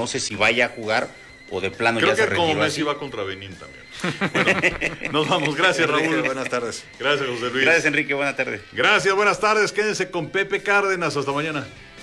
no sé si vaya a jugar o de plano Creo ya se que retiró. como Messi va contra Benín también. Bueno, nos vamos. Gracias, Enrique, Raúl. buenas tardes. Gracias, José Luis. Gracias, Enrique. Buenas tardes. Gracias, buenas tardes. Quédense con Pepe Cárdenas. Hasta mañana.